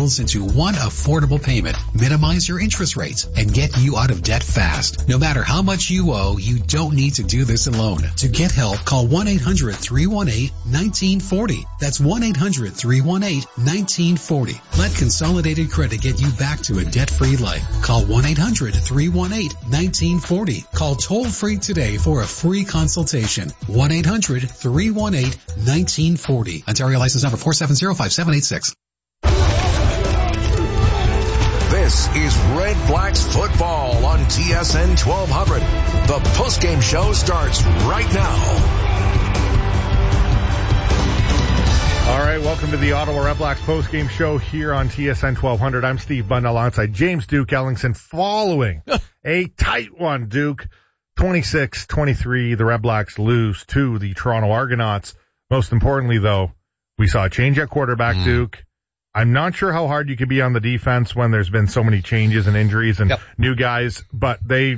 bills into one affordable payment, minimize your interest rates, and get you out of debt fast. No matter how much you owe, you don't need to do this alone. To get help, call 1-800-318-1940. That's 1-800-318-1940. Let Consolidated Credit get you back to a debt-free life. Call 1-800-318-1940. Call toll-free today for a free consultation. 1-800-318-1940. Ontario license number 4705786. This is Red Blacks football on TSN 1200. The postgame show starts right now. All right, welcome to the Ottawa Red Blacks postgame show here on TSN 1200. I'm Steve Bunn alongside James Duke Ellingson following a tight one, Duke. 26-23, the Red Blacks lose to the Toronto Argonauts. Most importantly, though, we saw a change at quarterback, Duke. I'm not sure how hard you could be on the defense when there's been so many changes and injuries and new guys, but they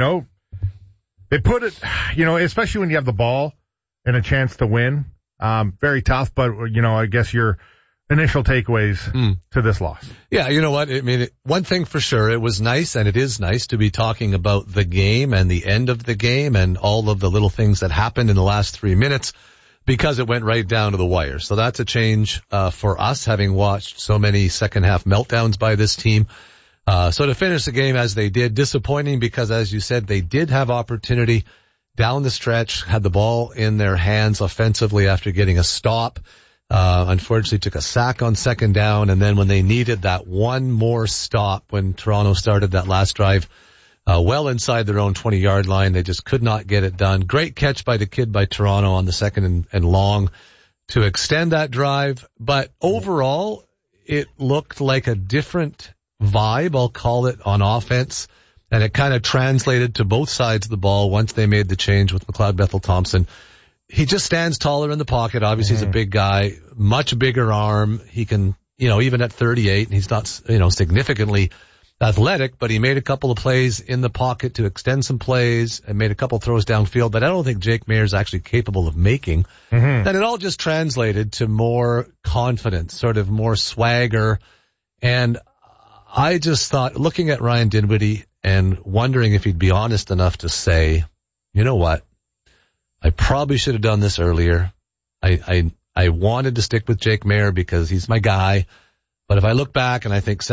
put it, especially when you have the ball and a chance to win. Very tough, but, I guess your initial takeaways to this loss. Yeah, you know what? I mean, one thing for sure, it was nice, and it is nice to be talking about the game and the end of the game and all of the little things that happened in the last 3 minutes, because it went right down to the wire. So that's a change for us, having watched so many second-half meltdowns by this team. So to finish the game as they did, disappointing because, as you said, they did have opportunity down the stretch, had the ball in their hands offensively after getting a stop. Unfortunately took a sack on second down, and then when they needed that one more stop when Toronto started that last drive, well inside their own 20-yard line, they just could not get it done. Great catch by the kid by Toronto on the second and long to extend that drive. But overall, it looked like a different vibe, I'll call it, on offense. And it kind of translated to both sides of the ball once they made the change with McLeod Bethel-Thompson. He just stands taller in the pocket. Obviously, he's a big guy, much bigger arm. He can, even at 38, and he's not, significantly athletic, but he made a couple of plays in the pocket to extend some plays and made a couple of throws downfield that I don't think Jake Maier is actually capable of making. And it all just translated to more confidence, sort of more swagger. And I just thought, looking at Ryan Dinwiddie and wondering if he'd be honest enough to say, you know what, I probably should have done this earlier. I wanted to stick with Jake Maier because he's my guy. But if I look back and I think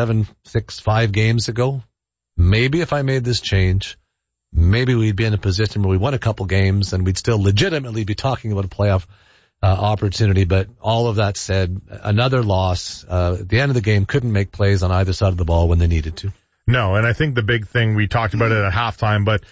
5 games ago, maybe if I made this change, maybe we'd be in a position where we won a couple games and we'd still legitimately be talking about a playoff opportunity. But all of that said, another loss. At the end of the game, couldn't make plays on either side of the ball when they needed to. No, and I think the big thing, we talked about it at halftime, but,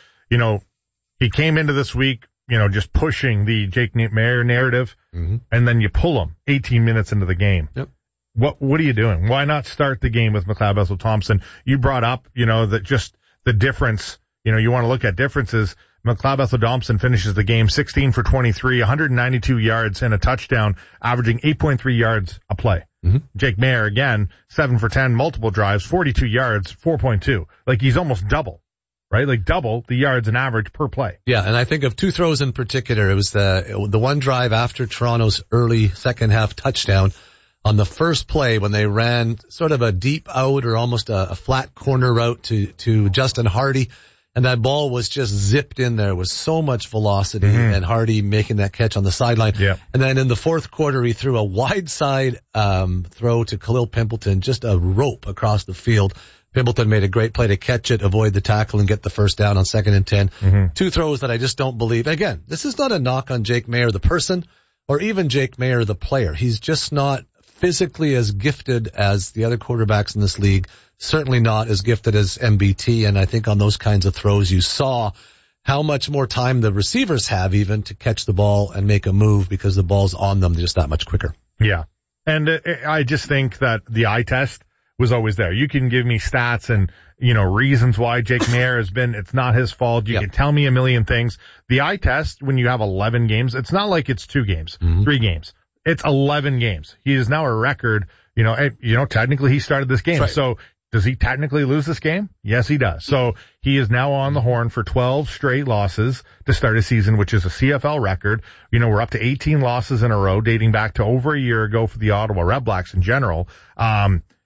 he came into this week, just pushing the Jake Maier narrative, and then you pull him 18 minutes into the game. Yep. What are you doing? Why not start the game with McLeod Bethel-Thompson? You brought up, that just the difference, you want to look at differences. McLeod Bethel-Thompson finishes the game 16 for 23, 192 yards and a touchdown, averaging 8.3 yards a play. Jake Maier, again, 7 for 10, multiple drives, 42 yards, 4.2. Like, he's almost double, right? Like, double the yards in average per play. Yeah, and I think of two throws in particular. It was the one drive after Toronto's early second half touchdown. On the first play, when they ran sort of a deep out or almost a flat corner route to Justin Hardy, and that ball was just zipped in there with so much velocity, and Hardy making that catch on the sideline. Yeah. And then in the fourth quarter, he threw a wide side throw to Khalil Pimpleton, just a rope across the field. Pimpleton made a great play to catch it, avoid the tackle, and get the first down on 2nd and 10. Two throws that I just don't believe. Again, this is not a knock on Jake Maier, the person, or even Jake Maier, the player. He's just not physically as gifted as the other quarterbacks in this league, certainly not as gifted as MBT, and I think on those kinds of throws you saw how much more time the receivers have even to catch the ball and make a move because the ball's on them just that much quicker. Yeah, and I just think that the eye test was always there. You can give me stats and, reasons why Jake Maier has been, it's not his fault. You can tell me a million things. The eye test, when you have 11 games, it's not like it's 2 games, 3 games. It's 11 games. He is now a record, technically he started this game. Right. So does he technically lose this game? Yes, he does. So he is now on the horn for 12 straight losses to start a season, which is a CFL record. We're up to 18 losses in a row dating back to over a year ago for the Ottawa Red Blacks in general.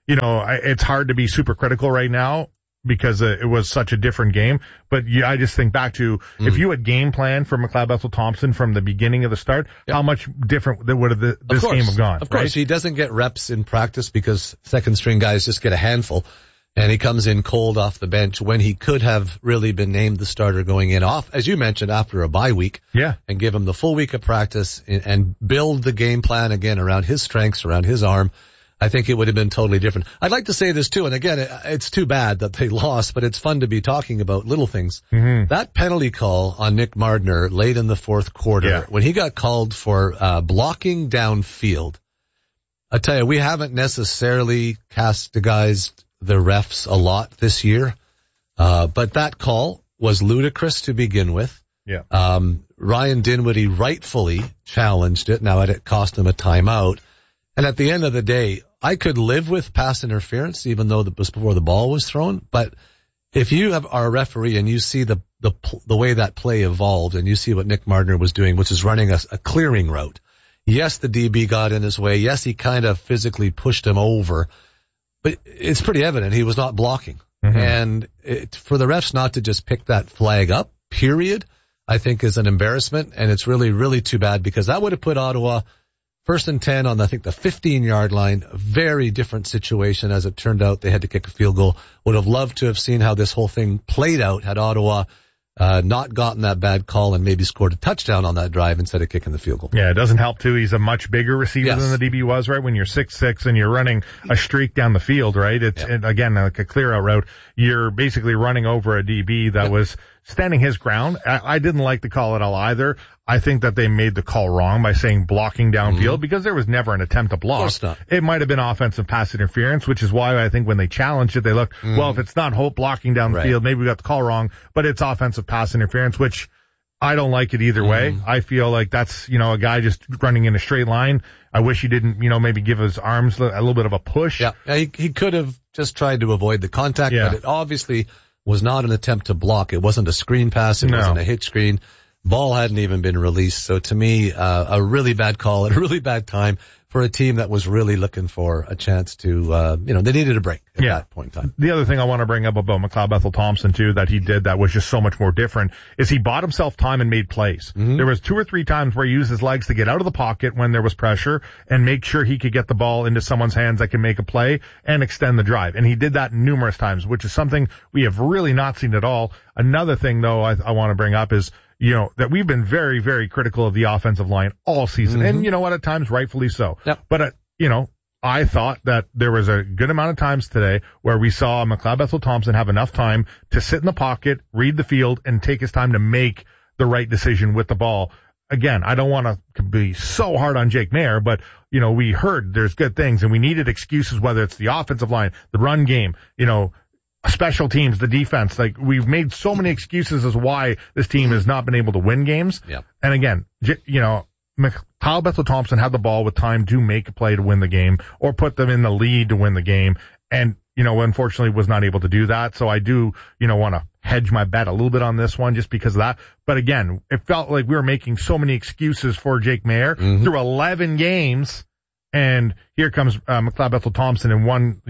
it's hard to be super critical right now because it was such a different game. But I just think back to if you had game planned for McLeod Bethel-Thompson from the beginning of the start, how much different would this game have gone? Of course, he doesn't get reps in practice because second string guys just get a handful, and he comes in cold off the bench when he could have really been named the starter going in off, as you mentioned, after a bye week. Yeah. And give him the full week of practice and build the game plan again around his strengths, around his arm. I think it would have been totally different. I'd like to say this too, and again, it's too bad that they lost, but it's fun to be talking about little things. Mm-hmm. That penalty call on Nick Mardner late in the fourth quarter, when he got called for blocking downfield, I tell you, we haven't necessarily castigized the refs a lot this year, but that call was ludicrous to begin with. Yeah. Ryan Dinwiddie rightfully challenged it. Now it cost him a timeout. And at the end of the day, I could live with pass interference, even though it was before the ball was thrown. But if you are a referee and you see the way that play evolved, and you see what Nick Mardner was doing, which is running a clearing route. Yes, the DB got in his way. Yes, he kind of physically pushed him over, but it's pretty evident he was not blocking. Mm-hmm. And for the refs not to just pick that flag up, period, I think is an embarrassment. And it's really, really too bad because that would have put Ottawa first and 10 on, I think, the 15-yard line. A very different situation. As it turned out, they had to kick a field goal. Would have loved to have seen how this whole thing played out had Ottawa not gotten that bad call and maybe scored a touchdown on that drive instead of kicking the field goal. Yeah, it doesn't help too. He's a much bigger receiver than the DB was, right? When you're 6'6" and you're running a streak down the field, right? It's and again, like a clear out route. You're basically running over a DB that was standing his ground. I didn't like the call at all either. I think that they made the call wrong by saying blocking downfield because there was never an attempt to block. Of course not. It might have been offensive pass interference, which is why I think when they challenged it, they looked, well, if it's not Hope blocking downfield, maybe we got the call wrong, but it's offensive pass interference, which I don't like it either way. I feel like that's, a guy just running in a straight line. I wish he didn't, maybe give his arms a little bit of a push. Yeah, he could have just tried to avoid the contact, but it obviously was not an attempt to block. It wasn't a screen pass. It wasn't a hit screen. Ball hadn't even been released. So to me, a really bad call at a really bad time for a team that was really looking for a chance to, they needed a break at that point in time. The other thing I want to bring up about McLeod Bethel-Thompson too, that he did that was just so much more different, is he bought himself time and made plays. There was 2 or 3 times where he used his legs to get out of the pocket when there was pressure and make sure he could get the ball into someone's hands that can make a play and extend the drive. And he did that numerous times, which is something we have really not seen at all. Another thing though I want to bring up is, that we've been very, very critical of the offensive line all season. And you know what, at times rightfully so. Yep. But, I thought that there was a good amount of times today where we saw McLeod Bethel-Thompson have enough time to sit in the pocket, read the field, and take his time to make the right decision with the ball. Again, I don't want to be so hard on Jake Maier, but, we heard there's good things and we needed excuses, whether it's the offensive line, the run game, special teams, the defense. Like, we've made so many excuses as why this team has not been able to win games. Yep. And again, Kyle Bethel-Thompson had the ball with time to make a play to win the game or put them in the lead to win the game. And, unfortunately was not able to do that. So I do, want to hedge my bet a little bit on this one just because of that. But again, it felt like we were making so many excuses for Jake Maier through 11 games. And here comes McLeod Bethel-Thompson in one,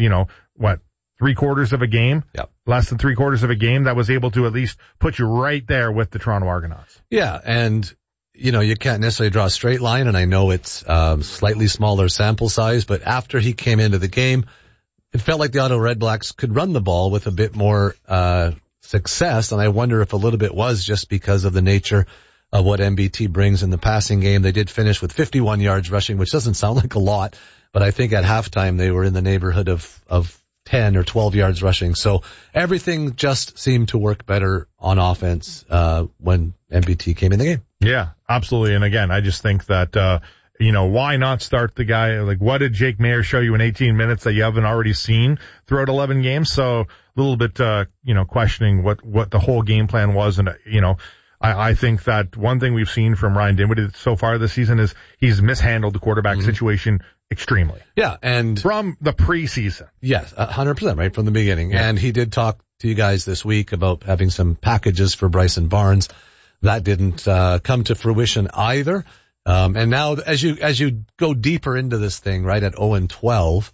3/4 of a game, less than 3/4 of a game, that was able to at least put you right there with the Toronto Argonauts. Yeah, and, you can't necessarily draw a straight line, and I know it's slightly smaller sample size, but after he came into the game, it felt like the Ottawa Redblacks could run the ball with a bit more success, and I wonder if a little bit was just because of the nature of what MBT brings in the passing game. They did finish with 51 yards rushing, which doesn't sound like a lot, but I think at halftime they were in the neighborhood of 10 or 12 yards rushing. So everything just seemed to work better on offense when MBT came in the game. Yeah, absolutely. And again, I just think that, why not start the guy? Like, what did Jake Maier show you in 18 minutes that you haven't already seen throughout 11 games? So a little bit, questioning what the whole game plan was. And, I think that one thing we've seen from Ryan Dinwiddie so far this season is he's mishandled the quarterback situation extremely. Yeah, and from the preseason. Yes, 100%, right from the beginning. Yeah. And he did talk to you guys this week about having some packages for Bryson Barnes. That didn't come to fruition either. And now as you go deeper into this thing, right, at 0-12,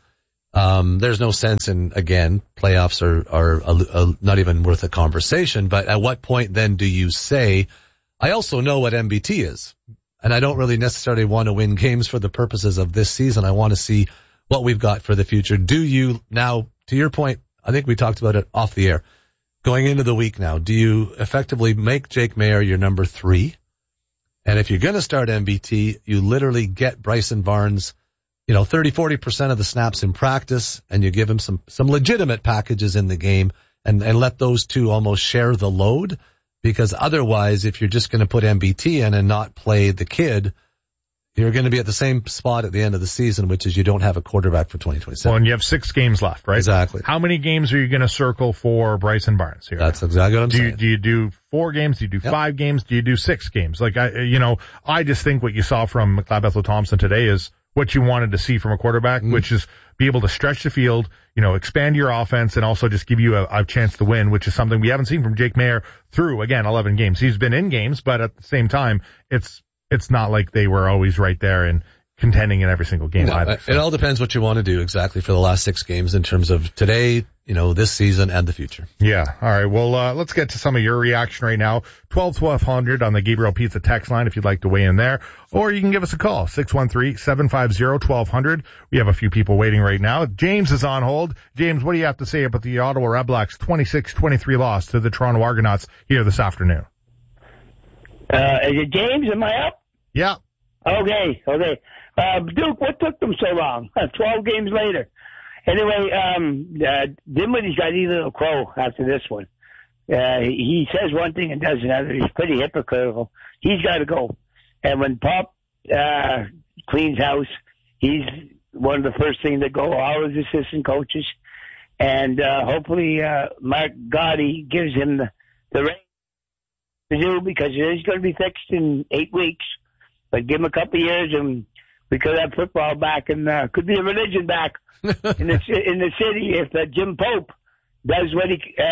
There's no sense in, again, playoffs are not even worth a conversation, but at what point then do you say, I also know what MBT is, and I don't really necessarily want to win games for the purposes of this season. I want to see what we've got for the future. Do you now, to your point, I think we talked about it off the air, going into the week now, do you effectively make Jake Maier your number 3? And if you're going to start MBT, you literally get Bryson Barnes, 30-40% of the snaps in practice, and you give him some legitimate packages in the game and let those two almost share the load. Because otherwise, if you're just going to put MBT in and not play the kid, you're going to be at the same spot at the end of the season, which is you don't have a quarterback for 2027. Well, and you have 6 games left, right? Exactly. How many games are you going to circle for Bryson Barnes here? That's exactly what I'm saying. Do you do 4 games? Do you do 5 games? Do you do 6 games? Like, I just think what you saw from McLeod Bethel-Thompson today is what you wanted to see from a quarterback, which is be able to stretch the field, expand your offense, and also just give you a chance to win, which is something we haven't seen from Jake Maier through, again, 11 games. He's been in games, but at the same time, it's not like they were always right there and contending in every single game either. So. It all depends what you want to do exactly for the last 6 games in terms of today, this season and the future. Yeah. All right. Well, let's get to some of your reaction right now. 1200 on the Gabriel Pizza text line if you'd like to weigh in there. Or you can give us a call, 613-750-1200. We have a few people waiting right now. James is on hold. James, what do you have to say about the Ottawa Redblacks 26-23 loss to the Toronto Argonauts here this afternoon? Is it James? Am I up? Yeah. Okay. Duke, what took them so long? 12 games later. Anyway, Dinwiddie's got to eat a little crow after this one. He says one thing and does another. He's pretty hypocritical. He's got to go. And when Pop cleans house, he's one of the first things that go, all his assistant coaches. And hopefully Mark Gotti gives him the reins to do, because it is going to be fixed in 8 weeks. But give him a couple of years and we could have football back, and could be a religion back in the city if Jim Pope does what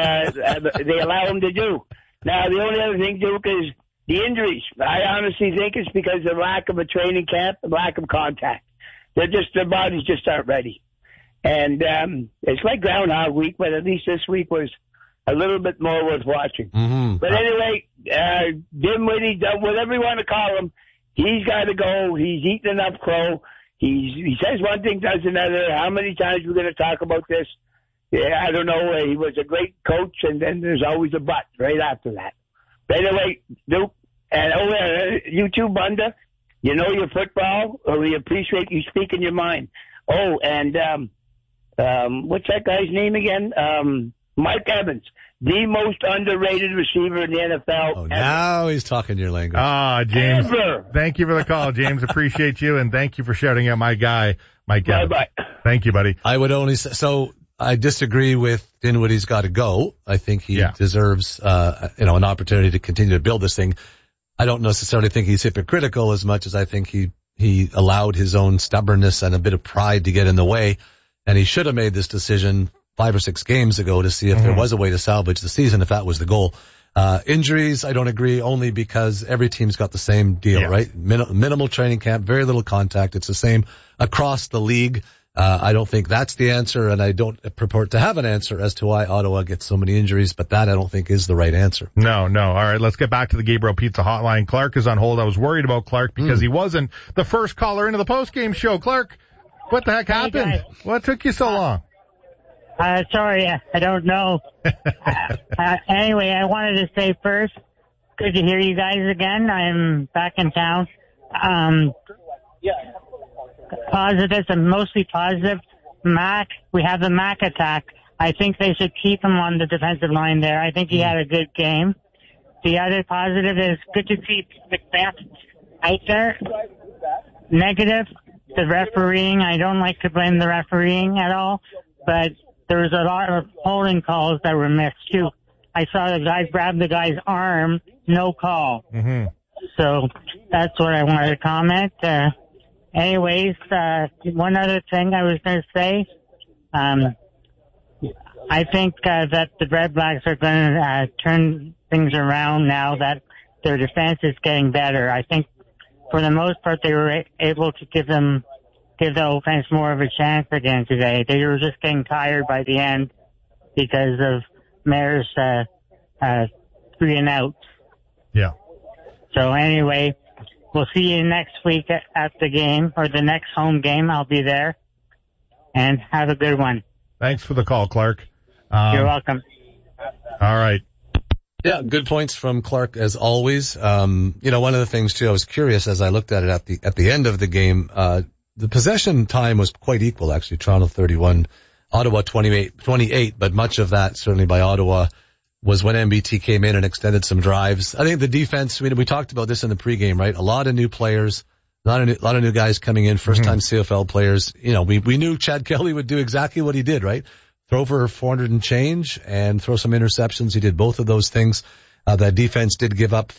they allow him to do. Now, the only other thing, Duke, is the injuries. I honestly think it's because of the lack of a training camp, the lack of contact. Their bodies just aren't ready. And it's like Groundhog Week, but at least this week was a little bit more worth watching. Mm-hmm. But anyway, Dinwiddie, whatever you want to call him, he's got to go. He's eaten enough crow. He says one thing, does another. How many times we're going to talk about this? Yeah, I don't know. He was a great coach, and then there's always a but right after that. But anyway, Duke, and you too, Bunda, you know your football, or we appreciate you speaking your mind. Oh, and what's that guy's name again? Mike Evans, the most underrated receiver in the NFL. Oh, now he's talking your language. James, ever. Thank you for the call, James. Appreciate you, and thank you for shouting out my guy, Mike Evans. Bye-bye. Thank you, buddy. I would only say, so I disagree with Dinwiddie's got to go. I think he deserves, an opportunity to continue to build this thing. I don't necessarily think he's hypocritical as much as I think he allowed his own stubbornness and a bit of pride to get in the way, and he should have made this decision 5 or 6 games ago to see if there was a way to salvage the season, if that was the goal. Injuries, I don't agree, only because every team's got the same deal, right? Minimal training camp, very little contact. It's the same across the league. I don't think that's the answer, and I don't purport to have an answer as to why Ottawa gets so many injuries, but that I don't think is the right answer. No. All right, let's get back to the Gabriel Pizza hotline. Clark is on hold. I was worried about Clark because he wasn't the first caller into the postgame show. Clark, what the heck happened? Guys. What took you so long? Sorry, I don't know. Anyway, I wanted to say first, good to hear you guys again. I'm back in town. Positive and mostly positive. Mac, we have the Mac attack. I think they should keep him on the defensive line there. I think he had a good game. The other positive is good to see McMath out there. Negative, the refereeing. I don't like to blame the refereeing at all, but there was a lot of holding calls that were missed too. I saw the guy grab the guy's arm, no call. Mm-hmm. So that's what I wanted to comment. Anyways, one other thing I was going to say, I think that the Red Blacks are going to turn things around now that their defense is getting better. I think for the most part they were able to give them give the offense more of a chance again today. They were just getting tired by the end because of Mayor's 3 and out. Yeah. So anyway, we'll see you next week at the game, or the next home game. I'll be there. And have a good one. Thanks for the call, Clark. You're welcome. All right. Yeah, good points from Clark as always. One of the things too, I was curious as I looked at it at the end of the game, the possession time was quite equal actually. Toronto 31, Ottawa 28, but much of that certainly by Ottawa was when MBT came in and extended some drives. I think the defense, we talked about this in the pregame, right? A lot of new players, a lot of new guys coming in, first time CFL players. We knew Chad Kelly would do exactly what he did, right? Throw for 400 and change and throw some interceptions. He did both of those things. That defense did give up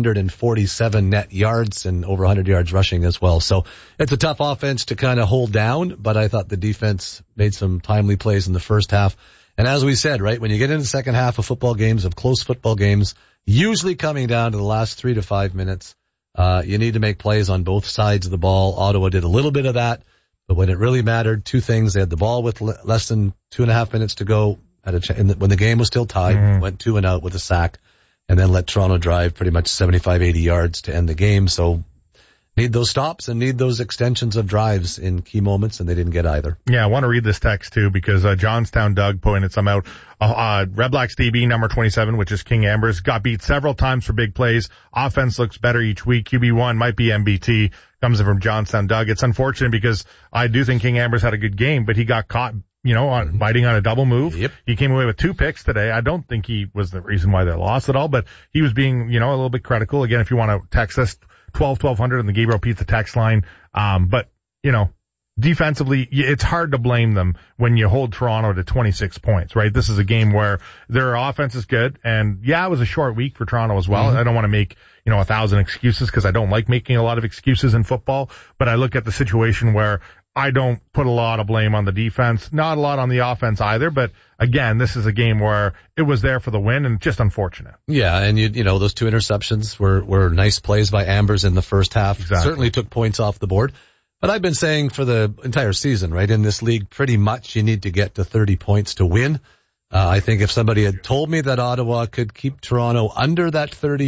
547 net yards and over 100 yards rushing as well. So it's a tough offense to kind of hold down, but I thought the defense made some timely plays in the first half. And as we said, right, when you get into the second half of football games, of close football games, usually coming down to the last 3 to 5 minutes, you need to make plays on both sides of the ball. Ottawa did a little bit of that. But when it really mattered, two things. They had the ball with less than 2.5 minutes to go when the game was still tied, went 2 and out with a sack, and then let Toronto drive pretty much 75, 80 yards to end the game. So need those stops and need those extensions of drives in key moments, and they didn't get either. Yeah, I want to read this text too because Johnstown Doug pointed some out. Red Blacks DB number 27, which is King Ambers, got beat several times for big plays. Offense looks better each week. QB1 might be MBT. Comes from Johnstown Doug. It's unfortunate because I do think King Ambers had a good game, but he got caught, biting on a double move. Yep. He came away with 2 picks today. I don't think he was the reason why they lost at all, but he was being, a little bit critical. Again, if you want to text us, 12-1200 on the Gabriel Pizza text line. But defensively, it's hard to blame them when you hold Toronto to 26 points, right? This is a game where their offense is good. And yeah, it was a short week for Toronto as well. I don't want to make, 1,000 excuses because I don't like making a lot of excuses in football. But I look at the situation where I don't put a lot of blame on the defense, not a lot on the offense either. But again, this is a game where it was there for the win and just unfortunate. Yeah. And those 2 interceptions were nice plays by Ambers in the first half. Exactly. Certainly took points off the board. But I've been saying for the entire season, right, in this league, pretty much you need to get to 30 points to win. I think if somebody had told me that Ottawa could keep Toronto under that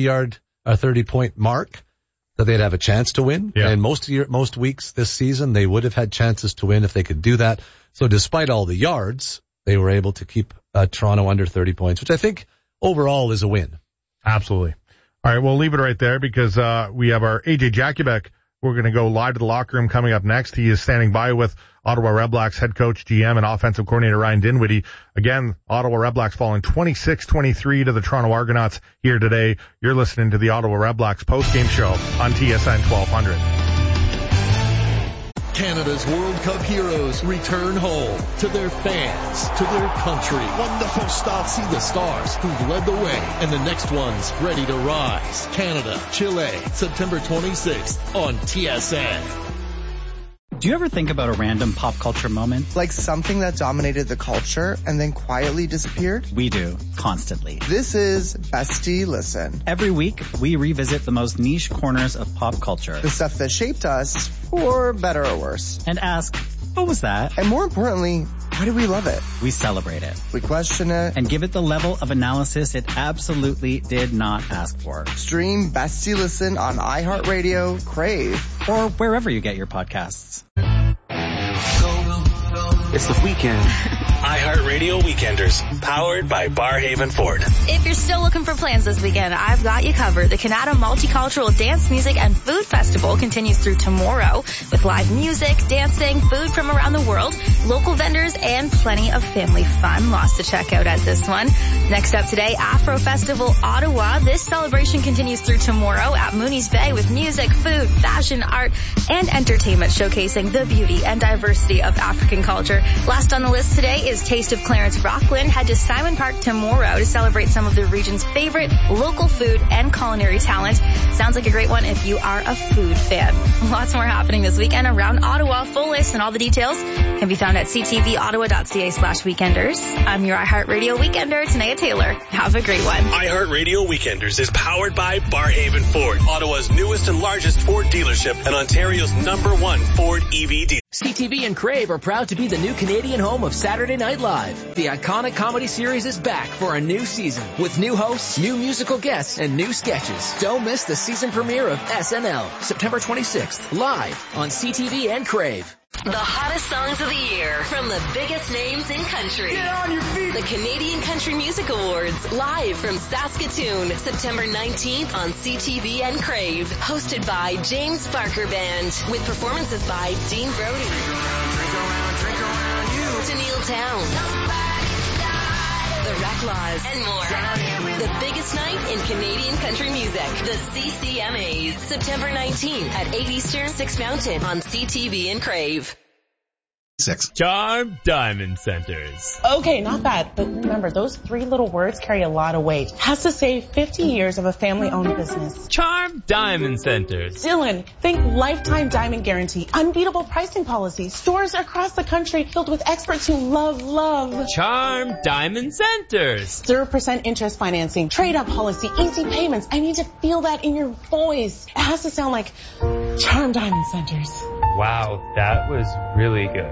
30-point mark, that they'd have a chance to win. Yeah. And most weeks this season, they would have had chances to win if they could do that. So despite all the yards, they were able to keep Toronto under 30 points, which I think overall is a win. Absolutely. All right, we'll leave it right there because we have our AJ Jakubek. We're going to go live to the locker room coming up next. He is standing by with Ottawa Redblacks head coach, GM, and offensive coordinator Ryan Dinwiddie. Again, Ottawa Redblacks falling 26-23 to the Toronto Argonauts here today. You're listening to the Ottawa Redblacks postgame show on TSN 1200. Canada's World Cup heroes return home to their fans, to their country. Wonderful start. See the stars who've led the way, and the next one's ready to rise. Canada, Chile, September 26th on TSN. Do you ever think about a random pop culture moment? Like something that dominated the culture and then quietly disappeared? We do, constantly. This is Bestie Listen. Every week, we revisit the most niche corners of pop culture. The stuff that shaped us, for better or worse. And ask, what was that? And more importantly, why do we love it? We celebrate it. We question it. And give it the level of analysis it absolutely did not ask for. Stream Bestie Listen on iHeartRadio, Crave, or wherever you get your podcasts. It's the weekend. iHeartRadio Weekenders, powered by Barhaven Ford. If you're still looking for plans this weekend, I've got you covered. The Canada Multicultural Dance, Music, and Food Festival continues through tomorrow with live music, dancing, food from around the world, local vendors, and plenty of family fun. Lots to check out at this one. Next up today, Afro Festival Ottawa. This celebration continues through tomorrow at Mooney's Bay with music, food, fashion, art, and entertainment showcasing the beauty and diversity of African culture. Last on the list today is Taste of Clarence Rockland. Head to Simon Park tomorrow to celebrate some of the region's favorite local food and culinary talent. Sounds like a great one if you are a food fan. Lots more happening this weekend around Ottawa. Full list and all the details can be found at ctvottawa.ca/weekenders. I'm your iHeartRadio Weekender, Tanea Taylor. Have a great one. iHeartRadio Weekenders is powered by Barhaven Ford, Ottawa's newest and largest Ford dealership and Ontario's #1 Ford EV dealer. CTV and Crave are proud to be the new Canadian home of Saturday Night Live. The iconic comedy series is back for a new season with new hosts, new musical guests, and new sketches. Don't miss the season premiere of SNL, September 26th, live on CTV and Crave. The hottest songs of the year from the biggest names in country. Get on your feet! The Canadian Country Music Awards, live from Saskatoon, September 19th on CTV and Crave. Hosted by James Barker Band, with performances by Dean Brody, Drink around you. Tennille Town, The Reclaws, and more. The biggest night in Canadian country music. The CCMAs. September 19th at 8 Eastern, 6 Mountain on CTV and Crave. 6. Charm Diamond Centers. Okay, not bad, but remember, those 3 little words carry a lot of weight. Has to save 50 years of a family-owned business. Charm Diamond Centers. Dylan, think lifetime diamond guarantee, unbeatable pricing policy, stores across the country filled with experts who love. Charm Diamond Centers. 0% interest financing, trade-up policy, easy payments. I need to feel that in your voice. It has to sound like Charm Diamond Centers. Wow, that was really good.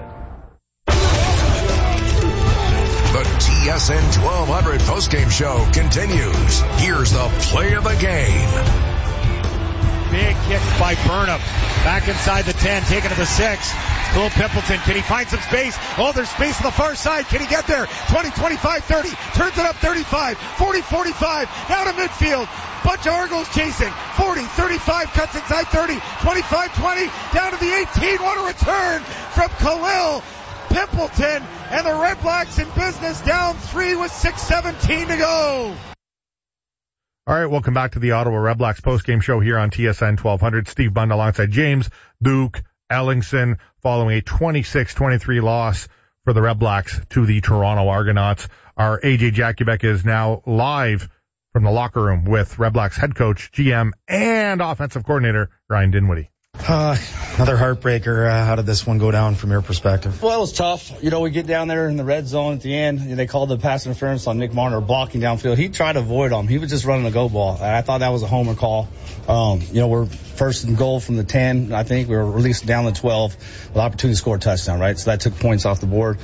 The TSN 1200 postgame show continues. Here's the play of the game. Big kick by Burnham. Back inside the 10, taking to the 6. Cole Pimpleton, can he find some space? Oh, there's space on the far side. Can he get there? 20, 25, 30. Turns it up 35, 40, 45. Down to midfield. Bunch of Argos chasing. 40, 35, cuts inside 30, 25, 20. Down to the 18. What a return from Khalil Pimpleton. And the Red Blacks in business, down 3 with 6:17 to go. All right, welcome back to the Ottawa Red Blacks postgame show here on TSN 1200. Steve Bund alongside James Duke Ellingson following a 26-23 loss for the Red Blacks to the Toronto Argonauts. Our AJ Jakubek is now live from the locker room with Red Blacks head coach, GM, and offensive coordinator Ryan Dinwiddie. Another heartbreaker. How did this one go down from your perspective? Well, it was tough. You know, we get down there in the red zone at the end. They called the pass interference on Nick Marner blocking downfield. He tried to avoid him. He was just running a go ball. I thought that was a homer call. We're first and goal from the 10. I think we were released down the 12 with opportunity to score a touchdown, right? So that took points off the board.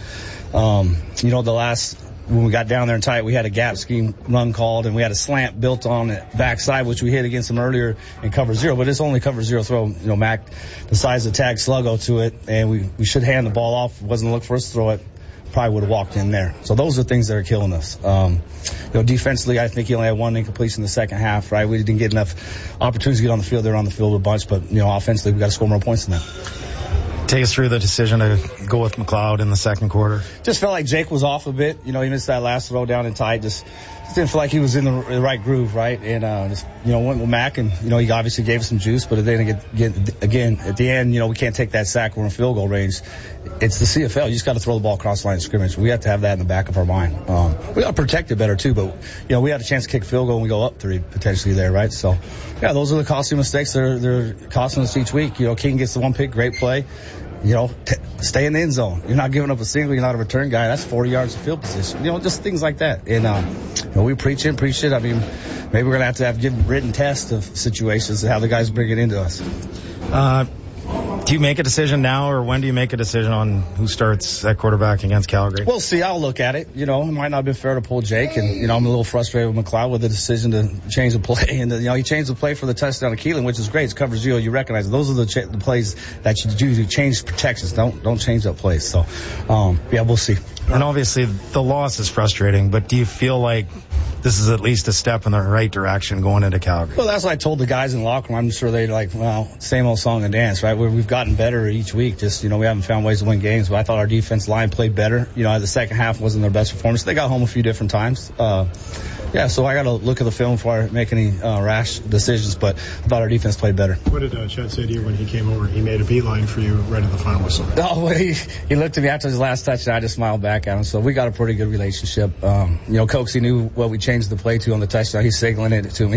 When we got down there and tight, we had a gap scheme run called, and we had a slant built on the backside, which we hit against them earlier in cover 0. But it's only cover 0 throw. Mac decides to tag Sluggo to it, and we should hand the ball off. It wasn't look for us to throw it. Probably would have walked in there. So those are things that are killing us. Defensively, I think he only had 1 incompletion in the second half, right? We didn't get enough opportunities to get on the field. They were on the field a bunch, but, offensively, we got to score more points than that. Take us through the decision to go with McLeod in the second quarter. Just felt like Jake was off a bit. He missed that last throw down and tight. Just didn't feel like he was in the right groove, right? And, went with Mac, and, he obviously gave us some juice, but then again, at the end, we can't take that sack. We're in field goal range. It's the CFL. You just got to throw the ball across the line of scrimmage. We have to have that in the back of our mind. We got to protect it better, too, but, we had a chance to kick a field goal and we go up 3 potentially there, right? So, yeah, those are the costly mistakes. They're costing us each week. King gets the 1 pick, great play. Stay in the end zone. You're not giving up a single. You're not a return guy. That's 40 yards of field position. Just things like that. And, we preach it. I mean, maybe we're going to have to give written tests of situations and how the guys bring it into us. Do you make a decision now, or when do you make a decision on who starts at quarterback against Calgary? We'll see. I'll look at it. It might not have been fair to pull Jake, and, I'm a little frustrated with McLeod with the decision to change the play. And, he changed the play for the touchdown to Keelan, which is great. It's cover 0. You recognize it. Those are the plays that you do to change protections. Don't change up plays. So, we'll see. And obviously the loss is frustrating, but do you feel like this is at least a step in the right direction going into Calgary? Well, that's what I told the guys in the locker room. I'm sure they're like, well, same old song and dance, right? We've gotten better each week. Just, we haven't found ways to win games, but I thought our defense line played better. The second half wasn't their best performance. They got home a few different times. So I got to look at the film before I make any rash decisions, but I thought our defense played better. What did Chet say to you when he came over? He made a beeline for you right at the final whistle. Oh, well, he looked at me after his last touchdown. I just smiled back at him. So we got a pretty good relationship. Coxie knew what we changed the play to on the touchdown. He's signaling it to me.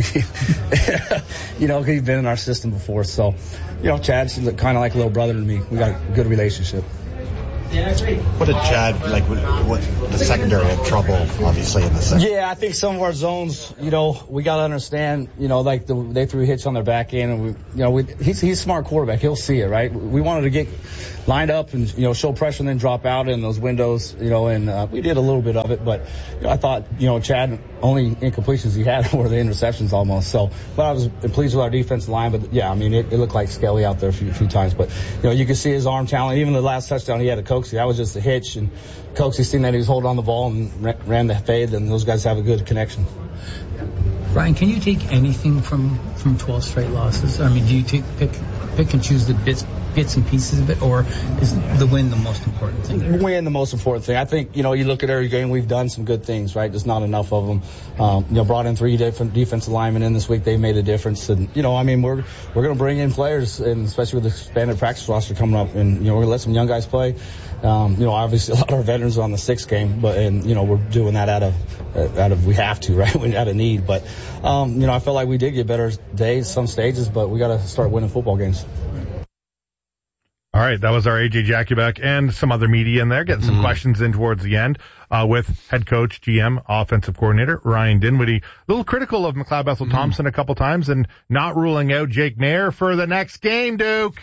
He's been in our system before. So, Chad's kind of like a little brother to me. We got a good relationship. What did Chad, what the secondary had trouble, obviously, in the second? Yeah, I think some of our zones, we got to understand, they threw hits on their back end, and he's a smart quarterback. He'll see it, right? We wanted to get lined up and, show pressure and then drop out in those windows, and we did a little bit of it, but I thought, Chad, only incompletions he had were the interceptions almost. So, but I was pleased with our defensive line, but yeah, it looked like Skelly out there a few times, but, you could see his arm talent. Even the last touchdown he had at Coxie, that was just a hitch, and Coxie seen that he was holding on the ball and ran the fade, and those guys have a good connection. Ryan, can you take anything from 12 straight losses? Do you pick and choose the bits and pieces of it, or is the win the most important thing? Win the most important thing. I think, you look at every game, we've done some good things, right? There's not enough of them. Brought in 3 different defensive linemen in this week. They made a difference. And, we're going to bring in players, and especially with the expanded practice roster coming up, and, we're going to let some young guys play. Obviously a lot of our veterans are on the 6th game, but, we're doing that out of, we have to, right? Out of need. But, I felt like we did get better days, some stages, but we got to start winning football games. All right, that was our AJ Jakubec and some other media in there, getting some questions in towards the end, with head coach, GM, offensive coordinator, Ryan Dinwiddie. A little critical of McLeod Bethel Thompson a couple times and not ruling out Jake Maier for the next game, Duke.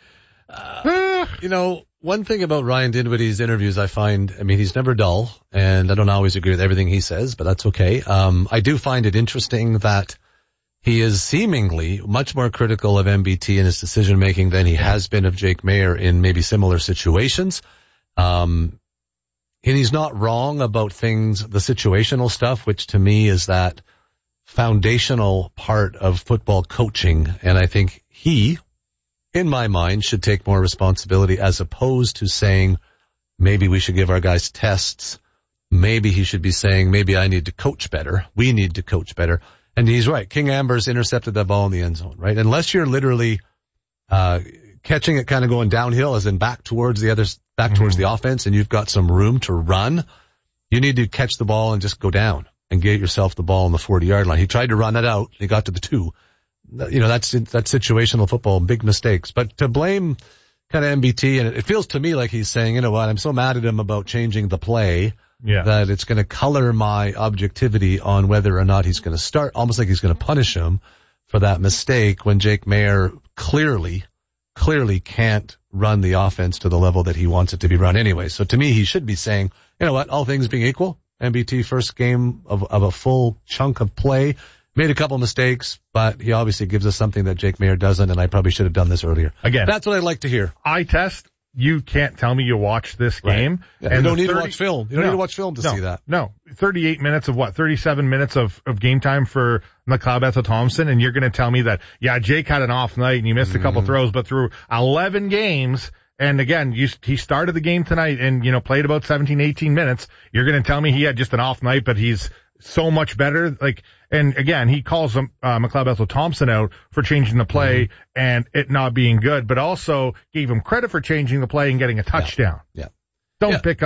One thing about Ryan Dinwiddie's interviews I find, he's never dull, and I don't always agree with everything he says, but that's okay. I do find it interesting that he is seemingly much more critical of MBT in his decision-making than he has been of Jake Maier in maybe similar situations. And he's not wrong about things, the situational stuff, which to me is that foundational part of football coaching. And I think he, in my mind, should take more responsibility as opposed to saying, maybe we should give our guys tests. Maybe he should be saying, maybe I need to coach better. We need to coach better. And he's right. King Ambers intercepted that ball in the end zone, right? Unless you're literally catching it kind of going downhill, as in back towards the offense, and you've got some room to run, you need to catch the ball and just go down and get yourself the ball on the 40-yard line. He tried to run it out. He got to the 2. That's situational football, big mistakes. But to blame kind of MBT, and it feels to me like he's saying, you know what, I'm so mad at him about changing the play. Yeah. That it's going to color my objectivity on whether or not he's going to start, almost like he's going to punish him for that mistake when Jake Maier clearly can't run the offense to the level that he wants it to be run anyway. So to me, he should be saying, you know what, all things being equal, MBT first game of a full chunk of play, made a couple mistakes, but he obviously gives us something that Jake Maier doesn't, and I probably should have done this earlier. Again, that's what I'd like to hear. Eye test. You can't tell me you watched this game. Right. Yeah, and you don't need to watch film. You don't need to watch film to see that. No. 38 minutes of 37 minutes of game time for McLeod Bethel Thompson, and you're going to tell me that, yeah, Jake had an off night and he missed a couple throws, but through 11 games, and again, he started the game tonight and, played about 17, 18 minutes. You're going to tell me he had just an off night, but he's so much better. And again, he calls McLeod Bethel Thompson out for changing the play and it not being good, but also gave him credit for changing the play and getting a touchdown. Yeah. Don't pick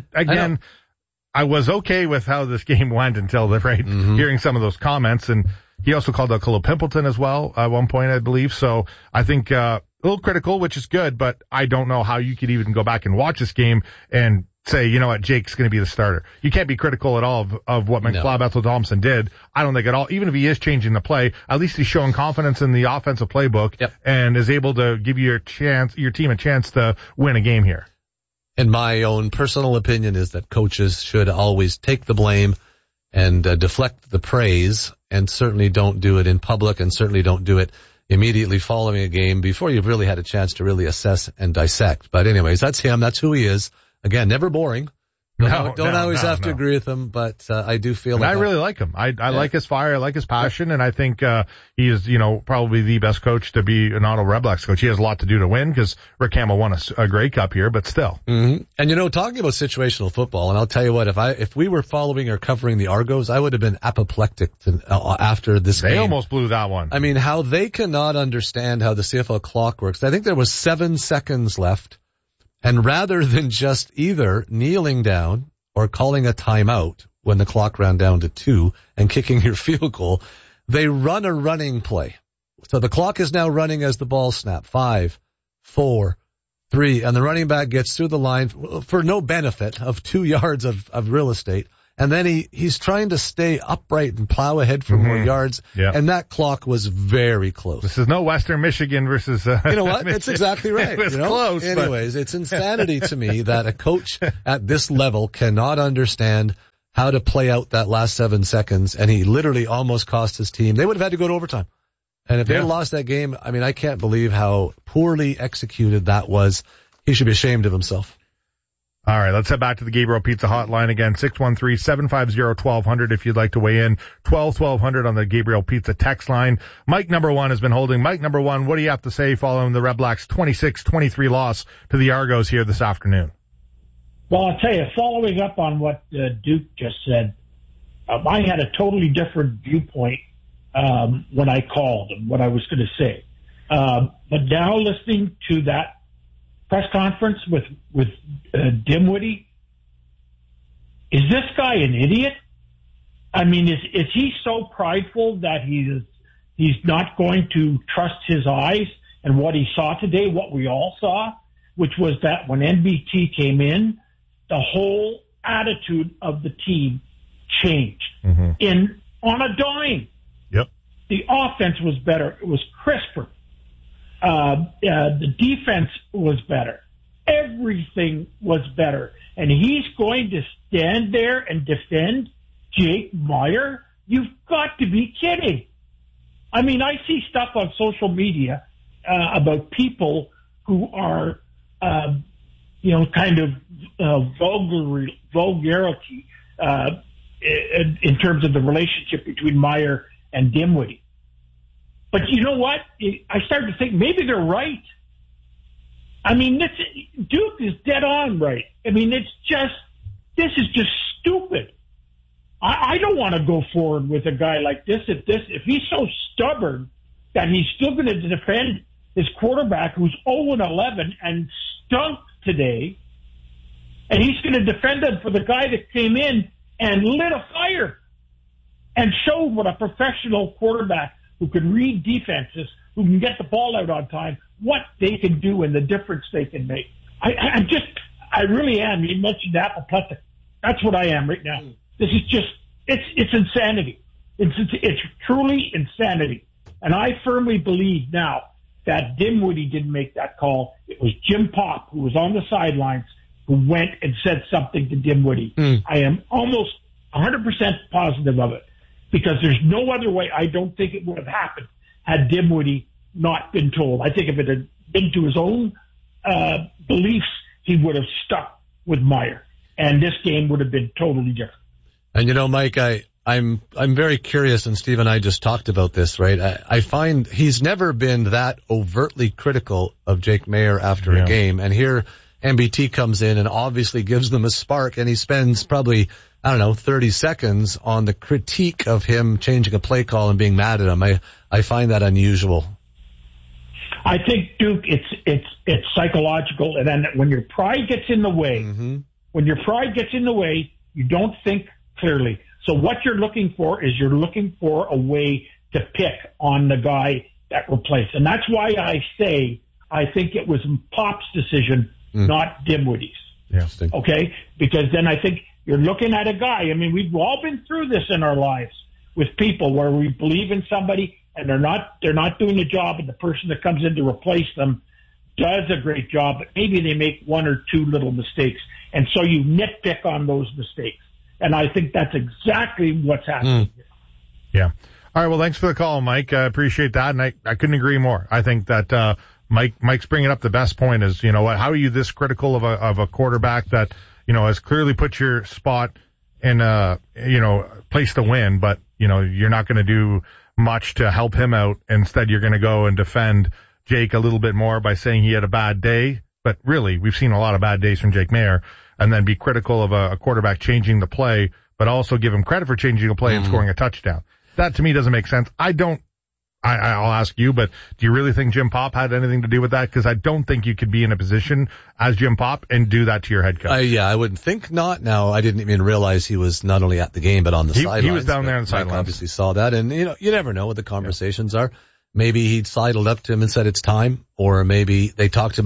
I was okay with how this game went until hearing some of those comments, and he also called out Khalil Pimpleton as well at one point, I believe. So I think, a little critical, which is good, but I don't know how you could even go back and watch this game and say, you know what, Jake's going to be the starter. You can't be critical at all of what McLeod Bethel Thompson did. I don't think at all. Even if he is changing the play, at least he's showing confidence in the offensive playbook and is able to give your team a chance to win a game here. And my own personal opinion is that coaches should always take the blame and deflect the praise, and certainly don't do it in public, and certainly don't do it immediately following a game before you've really had a chance to really assess and dissect. But anyways, that's him. That's who he is. Again, never boring. Don't always have to agree with him, but I do feel like I really like him. I like his fire, I like his passion, and I think he is, probably the best coach to be an Ottawa Red Blacks coach. He has a lot to do to win because Rick Campbell won a Grey Cup here, but still. Mm-hmm. And talking about situational football, and I'll tell you what, if we were following or covering the Argos, I would have been apoplectic after this game. They almost blew that one. I mean, how they cannot understand how the CFL clock works. I think there was 7 seconds left, and rather than just either kneeling down or calling a timeout when the clock ran down to 2 and kicking your field goal, they run a running play. So the clock is now running as the ball snap. 5, 4, 3, and the running back gets through the line for no benefit of 2 yards of real estate. And then he's trying to stay upright and plow ahead for more yards. Yeah. And that clock was very close. This is no Western Michigan versus, you know what? It's exactly right. It was close. Anyways, it's insanity to me that a coach at this level cannot understand how to play out that last 7 seconds. And he literally almost cost his team. They would have had to go to overtime. And if they had lost that game, I mean, I can't believe how poorly executed that was. He should be ashamed of himself. All right, let's head back to the Gabriel Pizza hotline again, 613-750-1200 if you'd like to weigh in, 1200 on the Gabriel Pizza text line. Mike number 1 has been holding. Mike number 1, what do you have to say following the Red Blacks 26-23 loss to the Argos here this afternoon? Well, I'll tell you, following up on what Duke just said, I had a totally different viewpoint when I called and what I was going to say. But now listening to that press conference with Dimwitty, is this guy an idiot? I mean, is he so prideful that he's not going to trust his eyes and what he saw today, what we all saw, which was that when NBT came in, the whole attitude of the team changed on a dime. Yep. The offense was better. It was crisper. The defense was better. Everything was better. And he's going to stand there and defend Jake Maier? You've got to be kidding. I mean, I see stuff on social media about people who are, kind of vulgarity in terms of the relationship between Maier and Dimwitty. But you know what? I started to think maybe they're right. I mean, Duke is dead on right. I mean, this is just stupid. I don't want to go forward with a guy like this if he's so stubborn that he's still going to defend his quarterback who's 0-11 and stunk today, and he's going to defend him for the guy that came in and lit a fire and showed what a professional quarterback who can read defenses, who can get the ball out on time, what they can do and the difference they can make. I really am. You mentioned apoplectic. That's what I am right now. This is just, it's insanity. It's truly insanity. And I firmly believe now that Dimwitty didn't make that call. It was Jim Popp, who was on the sidelines, who went and said something to Dimwitty. I am almost 100% positive of it. Because there's no other way. I don't think it would have happened had Dimwitty not been told. I think if it had been to his own beliefs, he would have stuck with Maier, and this game would have been totally different. And you know, Mike, I'm very curious, and Steve and I just talked about this, right? I find he's never been that overtly critical of Jake Maier after a game, and here MBT comes in and obviously gives them a spark, and he spends probably 30 seconds on the critique of him changing a play call and being mad at him. I find that unusual. I think, Duke, it's psychological, and then when your pride gets in the way, you don't think clearly. So what you're looking for is a way to pick on the guy that replaced. And that's why I say I think it was Pop's decision, not Dimwitty's. Yeah. Okay? Because then I think you're looking at a guy. I mean, we've all been through this in our lives with people where we believe in somebody and they're not doing the job, and the person that comes in to replace them does a great job, but maybe they make one or two little mistakes. And so you nitpick on those mistakes. And I think that's exactly what's happening here. Yeah. All right. Well, thanks for the call, Mike. I appreciate that. And I couldn't agree more. I think that, Mike's bringing up the best point is, how are you this critical of a quarterback that, has clearly put your spot in place to win, but, you're not going to do much to help him out. Instead, you're going to go and defend Jake a little bit more by saying he had a bad day. But really, we've seen a lot of bad days from Jake Maier, and then be critical of a quarterback changing the play, but also give him credit for changing the play and scoring a touchdown. That to me doesn't make sense. I'll ask you, but do you really think Jim Popp had anything to do with that? Because I don't think you could be in a position as Jim Popp and do that to your head coach. I wouldn't think not. Now, I didn't even realize he was not only at the game, but on the sidelines. He was down there on the sidelines. Obviously saw that. And, you never know what the conversations are. Maybe he'd sidled up to him and said it's time, or maybe they talked about it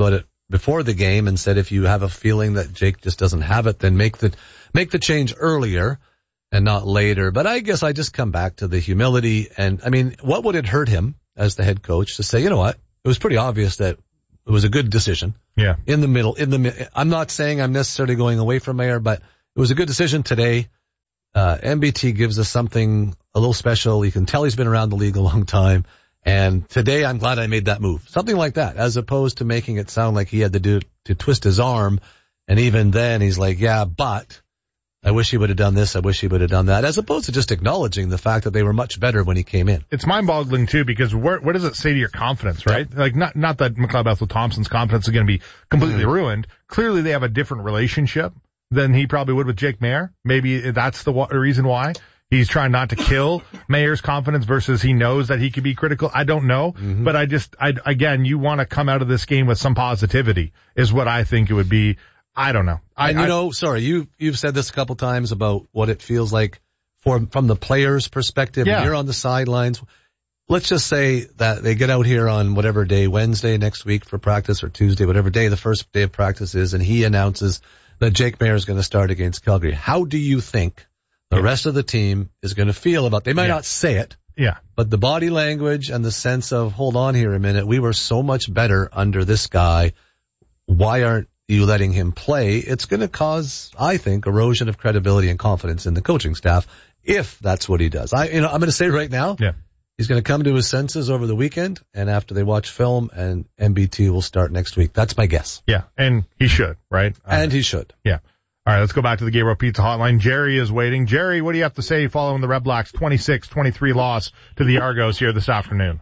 before the game and said, if you have a feeling that Jake just doesn't have it, then make the change earlier and not later. But I guess I just come back to the humility. And I mean, what would it hurt him as the head coach to say, you know what? It was pretty obvious that it was a good decision. Yeah. In the middle, I'm not saying I'm necessarily going away from Mayer, but it was a good decision today. MBT gives us something a little special. You can tell he's been around the league a long time. And today I'm glad I made that move. Something like that, as opposed to making it sound like he had to twist his arm. And even then he's like, yeah, but I wish he would have done this. I wish he would have done that, as opposed to just acknowledging the fact that they were much better when he came in. It's mind-boggling too, because what does it say to your confidence, right? Yeah. Like not that McLeod Bethel Thompson's confidence is going to be completely ruined. Clearly they have a different relationship than he probably would with Jake Maier. Maybe that's the reason why he's trying not to kill Maier's confidence versus he knows that he could be critical. I don't know, but again, you want to come out of this game with some positivity is what I think it would be. I don't know. You've said this a couple times about what it feels like from the player's perspective. Yeah. When you're on the sidelines. Let's just say that they get out here on whatever day, Wednesday next week for practice or Tuesday, whatever day the first day of practice is, and he announces that Jake Maier is going to start against Calgary. How do you think the rest of the team is going to feel about? They might not say it. Yeah. But the body language and the sense of, hold on here a minute, we were so much better under this guy. Why aren't you letting him play? It's going to cause, I think, erosion of credibility and confidence in the coaching staff if that's what he does. I'm going to say right now, he's going to come to his senses over the weekend, and after they watch film, and MBT will start next week. That's my guess. Yeah, and he should, right? And he should. Yeah. All right, let's go back to the Gabriel Pizza Hotline. Jerry is waiting. Jerry, what do you have to say following the Red Blacks' 26-23 loss to the Argos here this afternoon?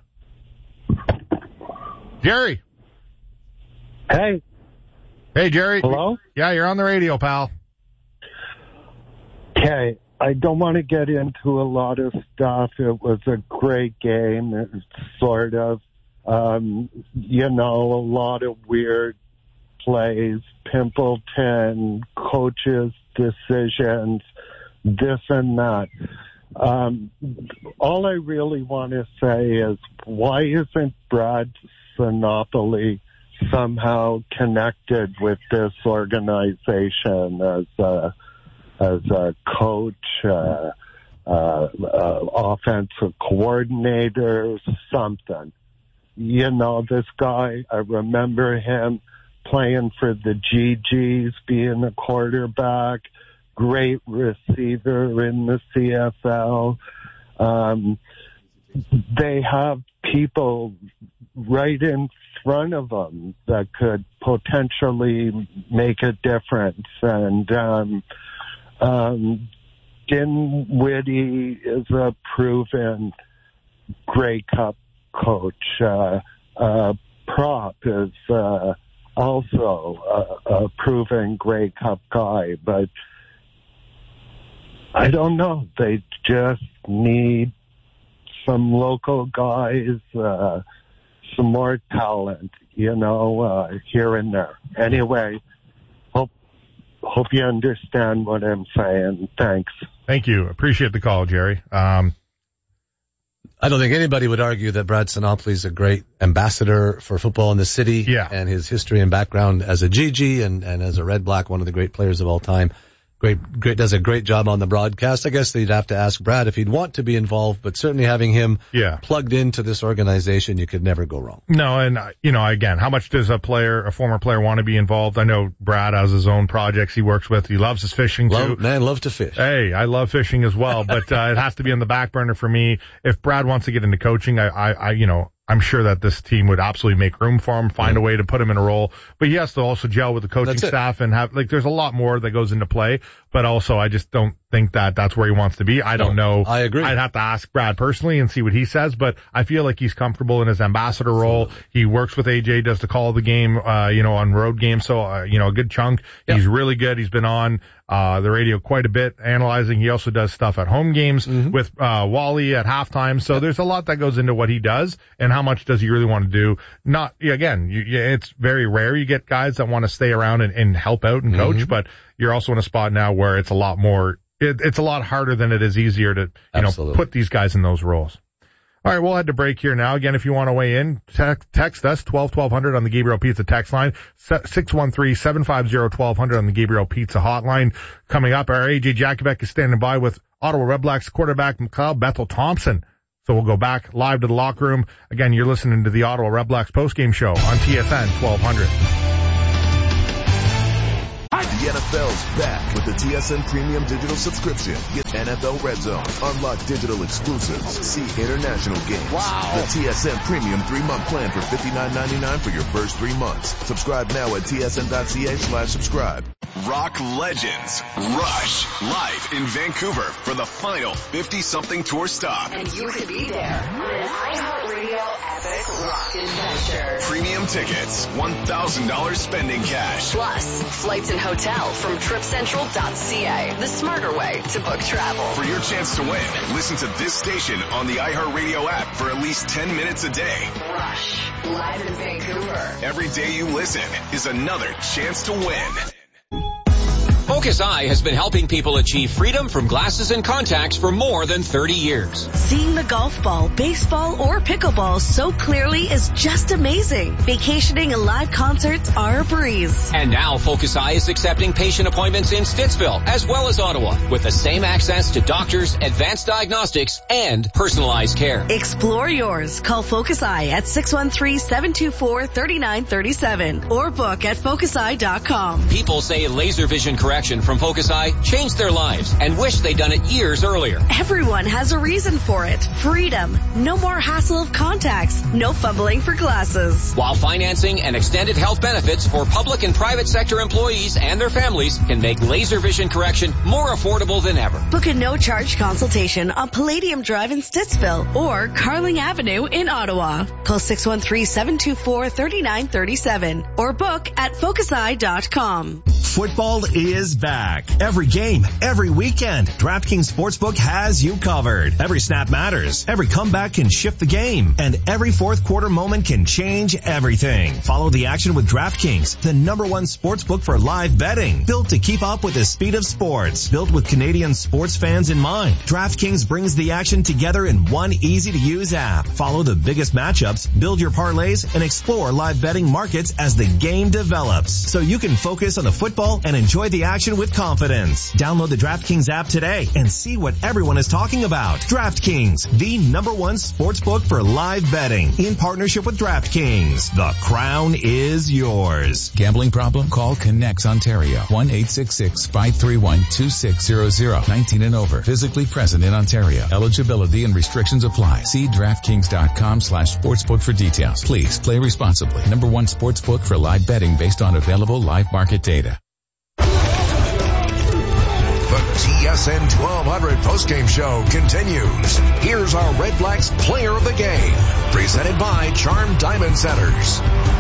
Jerry. Hey. Hey, Jerry. Hello? Yeah, you're on the radio, pal. Okay. I don't want to get into a lot of stuff. It was a great game. It's sort of, a lot of weird plays, Pimpleton, coaches' decisions, this and that. All I really want to say is, why isn't Brad Sinopoli somehow connected with this organization as a coach, offensive coordinator, something? This guy, I remember him playing for the GGs, being a quarterback, great receiver in the CFL. They have people right in front of them that could potentially make a difference. And Dinwiddie is a proven Grey Cup coach. Prop is also a proven Grey Cup guy, but I don't know. They just need some local guys, some more talent, here and there. Anyway, hope you understand what I'm saying. Thanks. Thank you. Appreciate the call, Jerry. I don't think anybody would argue that Brad Sinopoli is a great ambassador for football in the city. Yeah. And his history and background as a GG and as a Red Black, one of the great players of all time. Great, does a great job on the broadcast. I guess they'd have to ask Brad if he'd want to be involved, but certainly having him plugged into this organization, you could never go wrong. No, and again, how much does a former player want to be involved? I know Brad has his own projects he works with. He loves his fishing too. Love to fish. Hey, I love fishing as well, but it has to be on the back burner for me. If Brad wants to get into coaching, I'm sure that this team would absolutely make room for him, find a way to put him in a role. But he has to also gel with the coaching staff and there's a lot more that goes into play. But also, I just don't think that that's where he wants to be. I don't know. I agree. I'd have to ask Brad personally and see what he says, but I feel like he's comfortable in his ambassador role. He works with AJ, does the call of the game, on road games. So, a good chunk. Yep. He's really good. He's been on the radio quite a bit, analyzing. He also does stuff at home games with Wally at halftime. So there's a lot that goes into what he does, and how much does he really want to do. It's very rare you get guys that want to stay around and help out and coach, but you're also in a spot now where it's a lot more, it's a lot harder than it is easier to, put these guys in those roles. All right, we'll head to break here now. Again, if you want to weigh in, text us 1200 on the Gabriel Pizza text line, 613-750-1200 on the Gabriel Pizza hotline. Coming up, our AJ Jakubek is standing by with Ottawa Redblacks quarterback McLeod Bethel Thompson. So we'll go back live to the locker room. Again, you're listening to the Ottawa Redblacks postgame show on TSN 1200. The NFL's back with the TSN Premium Digital subscription. Get NFL Red Zone, unlock digital exclusives, see international games. Wow. The TSN Premium 3-month plan for $59.99 for your first 3 months. Subscribe now at tsn.ca/subscribe. Rock legends Rush live in Vancouver for the final 50-something tour stop. And you could be there on an iHeartRadio epic rock adventure. Premium tickets, $1,000 spending cash. Plus, flights and hotel from tripcentral.ca. The smarter way to book travel. For your chance to win, listen to this station on the iHeartRadio app for at least 10 minutes a day. Rush, live in Vancouver. Every day you listen is another chance to win. Focus Eye has been helping people achieve freedom from glasses and contacts for more than 30 years. Seeing the golf ball, baseball, or pickleball so clearly is just amazing. Vacationing and live concerts are a breeze. And now Focus Eye is accepting patient appointments in Stittsville as well as Ottawa with the same access to doctors, advanced diagnostics, and personalized care. Explore yours. Call Focus Eye at 613-724-3937 or book at focuseye.com. People say laser vision correction from Focus Eye changed their lives and wish they'd done it years earlier. Everyone has a reason for it. Freedom. No more hassle of contacts. No fumbling for glasses. While financing and extended health benefits for public and private sector employees and their families can make laser vision correction more affordable than ever. Book a no-charge consultation on Palladium Drive in Stittsville or Carling Avenue in Ottawa. Call 613-724-3937 or book at focuseye.com. Football is back. Every game, every weekend, DraftKings Sportsbook has you covered. Every snap matters. Every comeback can shift the game. And every fourth quarter moment can change everything. Follow the action with DraftKings, the #1 sportsbook for live betting. Built to keep up with the speed of sports. Built with Canadian sports fans in mind. DraftKings brings the action together in one easy-to-use app. Follow the biggest matchups, build your parlays, and explore live betting markets as the game develops. So you can focus on the football and enjoy the action with confidence. Download the DraftKings app today and see what everyone is talking about. DraftKings, the #1 sportsbook for live betting. In partnership with DraftKings, the crown is yours. Gambling problem? Call Connects Ontario. 1-866-531-2600. 19 and over. Physically present in Ontario. Eligibility and restrictions apply. See DraftKings.com/sportsbook for details. Please play responsibly. #1 sportsbook for live betting based on available live market data. The TSN 1200 postgame show continues. Here's our Red Blacks player of the game, presented by Charm Diamond Centers.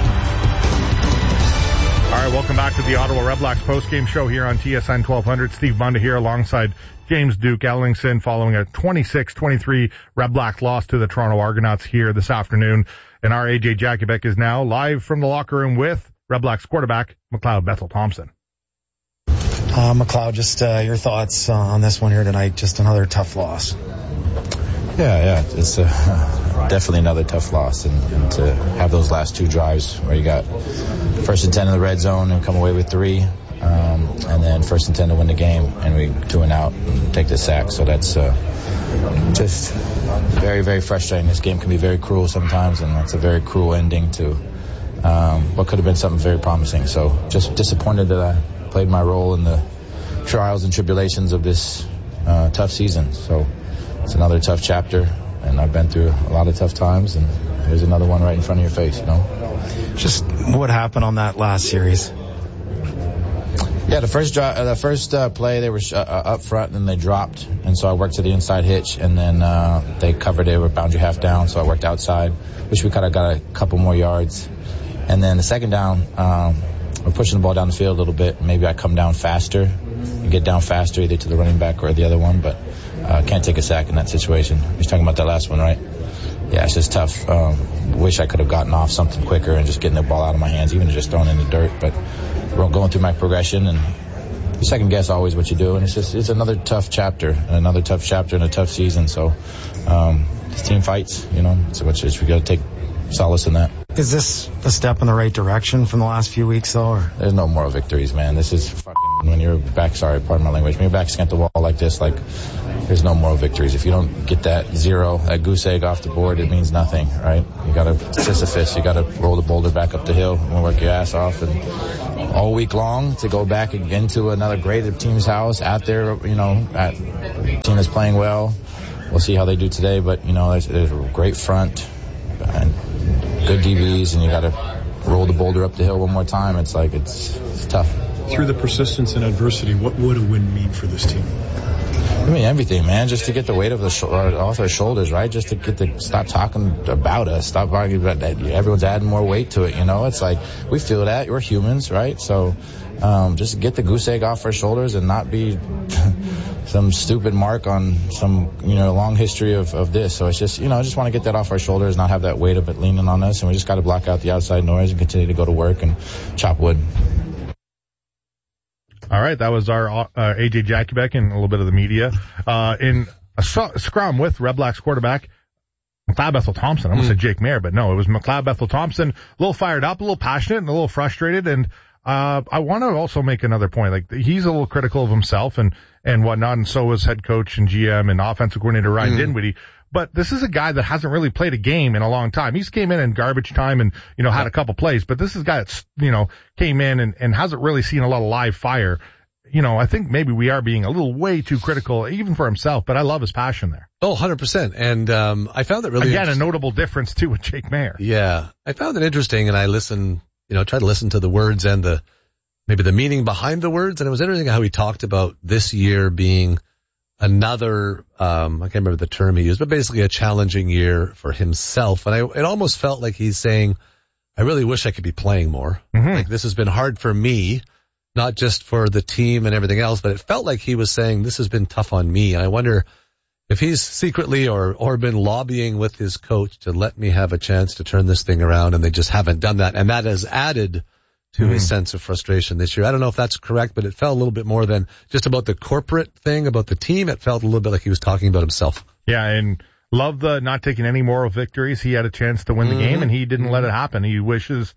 All right, welcome back to the Ottawa Redblacks postgame show here on TSN 1200. Steve Bunda here alongside James Duke Ellingson following a 26-23 Redblacks loss to the Toronto Argonauts here this afternoon. And our AJ Jakubek is now live from the locker room with Redblacks quarterback McLeod Bethel Thompson. McLeod, just your thoughts on this one here tonight. Just another tough loss. Yeah, it's definitely another tough loss, and to have those last two drives where you got 1st and 10 in the red zone and come away with 3, and then 1st and 10 to win the game, and we 2 and out and take the sack. So that's just very, very frustrating. This game can be very cruel sometimes, and that's a very cruel ending to what could have been something very promising. So just disappointed that I played my role in the trials and tribulations of this tough season. So it's another tough chapter, and I've been through a lot of tough times, and here's another one right in front of your face, you know. Just what happened on that last series? Yeah, the first play, they were up front, and then they dropped, and so I worked to the inside hitch, and then they covered it with boundary half down, so I worked outside. Wish we kind of got a couple more yards. And then the second down, we're pushing the ball down the field a little bit. Maybe I come down faster and get down faster either to the running back or the other one, but can't take a sack in that situation. You're talking about that last one, right? Yeah, it's just tough. Wish I could have gotten off something quicker and just getting the ball out of my hands, even just throwing it in the dirt. But we're going through my progression, and you second guess always what you do. And it's another tough chapter, and another tough chapter in a tough season. So this team fights, so we got to take solace in that. Is this a step in the right direction from the last few weeks, though? Or? There's no moral victories, man. This is fucking when your back, pardon my language, when your back's against the wall like this, there's no moral victories. If you don't get that goose egg off the board, it means nothing, right? You got to Sisyphus, you got to roll the boulder back up the hill and work your ass off, and all week long to go back again to another great team's house out there, at a team that's playing well. We'll see how they do today, but there's a great front and good DBs, and you got to roll the boulder up the hill one more time. It's tough. Through the persistence and adversity, what would a win mean for this team? I mean, everything, man. Just to get the weight of off our shoulders, right? Just to stop talking about us, stop arguing about that. Everyone's adding more weight to it, It's we feel that. We're humans, right? So just get the goose egg off our shoulders and not be some stupid mark on some, long history of this. So it's just, I just want to get that off our shoulders, not have that weight of it leaning on us. And we just got to block out the outside noise and continue to go to work and chop wood. All right, that was our AJ Jakubek and a little bit of the media. In a scrum with Red Blacks quarterback, McLeod Bethel-Thompson. I almost said Jake Maier, but no, it was McLeod Bethel-Thompson. A little fired up, a little passionate, and a little frustrated. And I want to also make another point. He's a little critical of himself and whatnot, and so was head coach and GM and offensive coordinator Ryan Dinwiddie. But this is a guy that hasn't really played a game in a long time. He's came in garbage time and, had a couple plays, but this is a guy that's, came in and hasn't really seen a lot of live fire. I think maybe we are being a little way too critical, even for himself, but I love his passion there. Oh, 100%. And, I found it really again, a notable difference too with Jake Maier. Yeah. I found it interesting, and I listened, try to listen to the words and maybe the meaning behind the words. And it was interesting how he talked about this year being another, I can't remember the term he used, but basically a challenging year for himself. And it almost felt like he's saying, I really wish I could be playing more. Mm-hmm. This has been hard for me, not just for the team and everything else, but it felt like he was saying this has been tough on me. And I wonder if he's secretly or been lobbying with his coach to let me have a chance to turn this thing around, and they just haven't done that. And that has added to his sense of frustration this year. I don't know if that's correct, but it felt a little bit more than just about the corporate thing, about the team. It felt a little bit like he was talking about himself. Yeah, and love the not taking any moral victories. He had a chance to win the game, and he didn't let it happen. He wishes,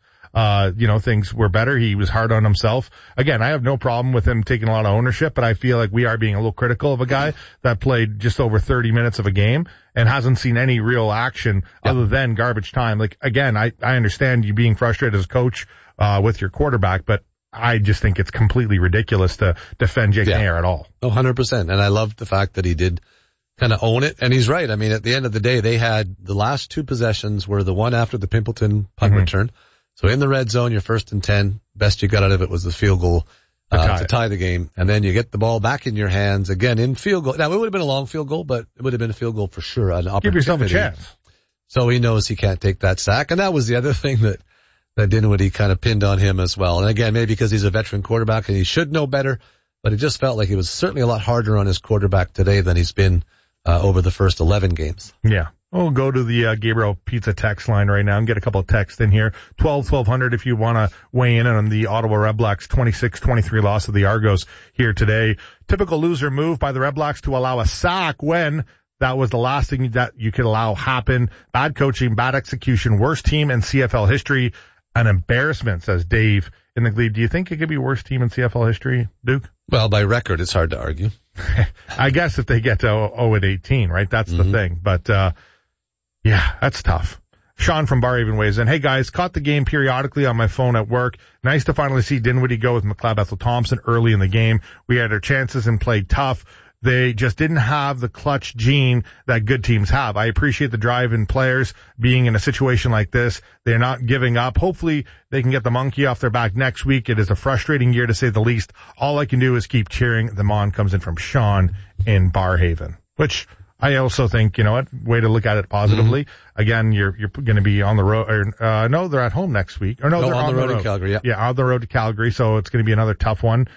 things were better. He was hard on himself. Again, I have no problem with him taking a lot of ownership, but I feel like we are being a little critical of a guy that played just over 30 minutes of a game and hasn't seen any real action other than garbage time. Again, I understand you being frustrated as a coach, with your quarterback, but I just think it's completely ridiculous to defend Jake Maier at all. 100%. And I love the fact that he did kind of own it. And he's right. I mean, at the end of the day, they had the last two possessions were the one after the Pimpleton punt return. So in the red zone, your 1st and 10, best you got out of it was the field goal to tie the game. And then you get the ball back in your hands again in field goal. Now, it would have been a long field goal, but it would have been a field goal for sure. An opportunity. Give yourself a chance. So he knows he can't take that sack. And that was the other thing that Dinwiddie kind of pinned on him as well. And again, maybe because he's a veteran quarterback and he should know better, but it just felt like he was certainly a lot harder on his quarterback today than he's been over the first 11 games. Yeah. We'll go to the Gabriel Pizza text line right now and get a couple of texts in here. 1200 if you want to weigh in on the Ottawa Red Blacks 26-23 loss of the Argos here today. Typical loser move by the Red Blacks to allow a sack when that was the last thing that you could allow happen. Bad coaching, bad execution, worst team in CFL history. An embarrassment, says Dave in the lead. Do you think it could be worst team in CFL history, Duke? Well, by record, it's hard to argue. I guess if they get to 0-18, right? That's the thing. But, yeah, that's tough. Sean from Barhaven weighs in. Hey guys, caught the game periodically on my phone at work. Nice to finally see Dinwiddie go with McLeod Bethel-Thompson early in the game. We had our chances and played tough. They just didn't have the clutch gene that good teams have. I appreciate the drive in players being in a situation like this. They're not giving up. Hopefully they can get the monkey off their back next week. It is a frustrating year to say the least. All I can do is keep cheering them on. Comes in from Sean in Barhaven, which I also think, way to look at it positively. Again, you're going to be on the road, no, they're at home next week. Or no, they're on the road in Calgary, yeah. Yeah, on the road to Calgary, so it's going to be another tough one.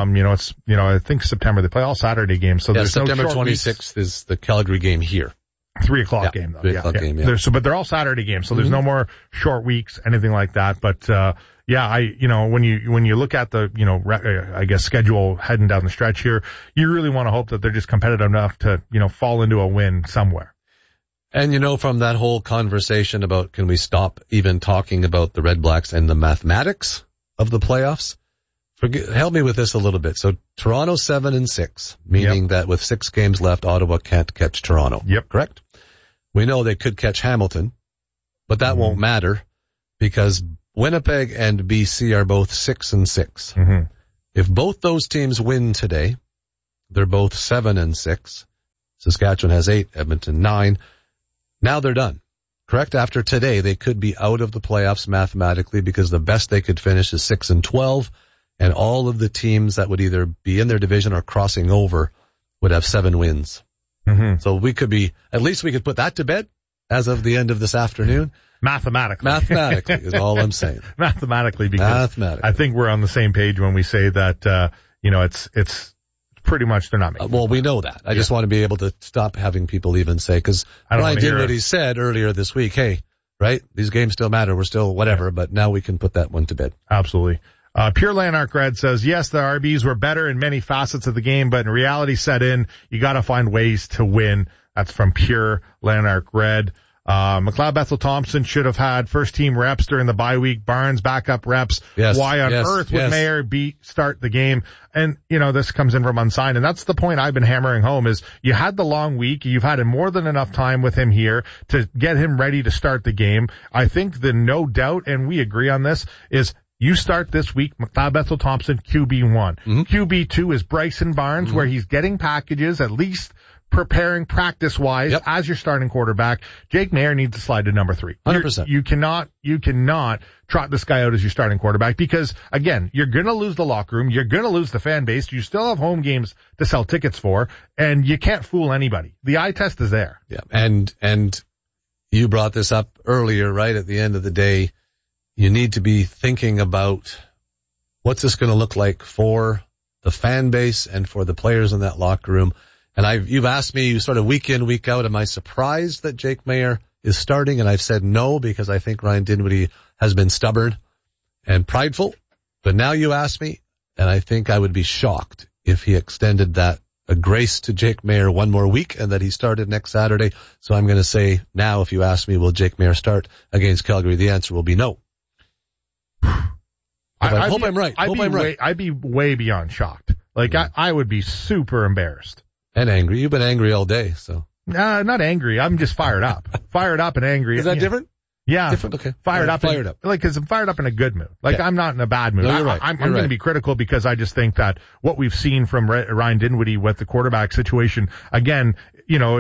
I think September, they play all Saturday games, so there's September no short 26th is the Calgary game here. 3:00 game though. 3:00 game, yeah. But they're all Saturday games, so there's no more short weeks, anything like that. But, when you look at the, I guess schedule heading down the stretch here, you really want to hope that they're just competitive enough to, fall into a win somewhere. And from that whole conversation about can we stop even talking about the Red Blacks and the mathematics of the playoffs? Help me with this a little bit. So Toronto 7-6, meaning that with 6 games left, Ottawa can't catch Toronto. Yep. Correct? We know they could catch Hamilton, but that won't matter because Winnipeg and BC are both 6-6. Mm-hmm. If both those teams win today, they're both 7-6. Saskatchewan has 8, Edmonton 9. Now they're done. Correct? After today, they could be out of the playoffs mathematically because the best they could finish is 6-12. And all of the teams that would either be in their division or crossing over would have 7 wins. Mm-hmm. So we could at least we could put that to bed as of the end of this afternoon. Mathematically is all I'm saying. Mathematically, because I think we're on the same page when we say that, it's pretty much they're not making well, we know that. I just want to be able to stop having people even say, because Ryan Dinwiddie said earlier this week, hey, right, these games still matter. We're still whatever, but now we can put that one to bed. Absolutely. Pure Lanark Red says, yes, the RBs were better in many facets of the game, but in reality set in, you got to find ways to win. That's from Pure Lanark Red. McLeod Bethel Thompson should have had first team reps during the bye week. Barnes backup reps. Yes, Why on earth would Mayer start the game? And, this comes in from unsigned. And that's the point I've been hammering home is you had the long week. You've had more than enough time with him here to get him ready to start the game. I think the no doubt, and we agree on this, is you start this week, McLeod Bethel Thompson, QB1. Mm-hmm. QB2 is Bryson Barnes, where he's getting packages, at least preparing practice-wise as your starting quarterback. Jake Mayer needs to slide to number 3. 100%. You cannot trot this guy out as your starting quarterback because, again, you're going to lose the locker room. You're going to lose the fan base. You still have home games to sell tickets for, and you can't fool anybody. The eye test is there. Yeah, and you brought this up earlier, right? At the end of the day, you need to be thinking about what's this going to look like for the fan base and for the players in that locker room. And you've asked me sort of week in, week out, am I surprised that Jake Mayer is starting? And I've said no, because I think Ryan Dinwiddie has been stubborn and prideful. But now you ask me, and I think I would be shocked if he extended that a grace to Jake Mayer one more week and that he started next Saturday. So I'm going to say now, if you ask me, will Jake Mayer start against Calgary? The answer will be no. I hope I'm right. I'd be way beyond shocked. I would be super embarrassed. And angry. You've been angry all day, so. Not angry. I'm just fired up. Fired up and angry. Is that different? Yeah. Different? Okay. Fired up. Cause I'm fired up in a good mood. I'm not in a bad mood. No, you're right. I'm going to be critical because I just think that what we've seen from Ryan Dinwiddie with the quarterback situation, again, we had